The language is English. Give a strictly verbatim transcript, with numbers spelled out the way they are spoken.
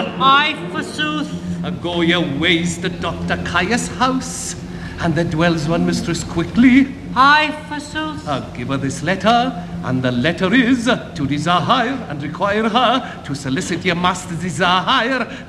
Aye, forsooth. Uh, go your ways to Doctor Caius' house, and there dwells one Mistress Quickly. Aye, forsooth. Uh, give her this letter, and the letter is to desire and require her to solicit your master's desire